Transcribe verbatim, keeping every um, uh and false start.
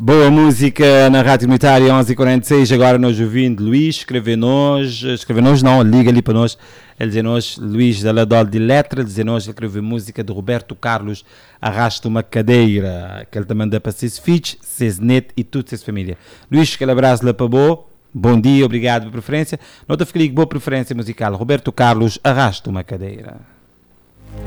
Boa música na Rádio Comunitária onze e quarenta e seis, agora nós ouvindo Luís, escreve-nos, escreve-nos não, liga ali para nós, ele diz-nos, Luís da Ladol de Letra, ele diz-nos, ele escreve música de Roberto Carlos, Arrasta uma Cadeira, que ele também dá para seus filhos, seus netos e toda a sua família. Luís, aquele abraço lá para boa, bom dia, obrigado pela preferência, nota fica boa preferência musical, Roberto Carlos, Arrasta uma Cadeira.